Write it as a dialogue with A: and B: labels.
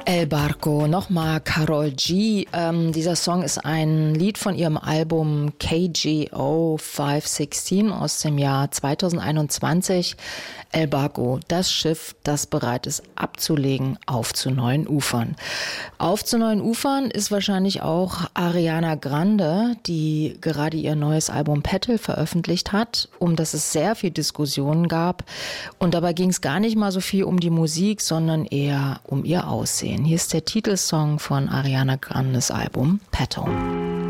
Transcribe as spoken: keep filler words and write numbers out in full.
A: El Barco, nochmal Karol G. Ähm, dieser Song ist ein Lied von ihrem Album K G O fünf sechzehn aus dem Jahr zweitausendeinundzwanzig. El Barco, das Schiff, das bereit ist abzulegen, auf zu neuen Ufern. Auf zu neuen Ufern ist wahrscheinlich auch Ariana Grande, die gerade ihr neues Album Petal veröffentlicht hat, um das es sehr viel Diskussionen gab. Und dabei ging es gar nicht mal so viel um die Musik, sondern eher um ihr Aussehen. Hier ist der Titelsong von Ariana Grandes Album Petal.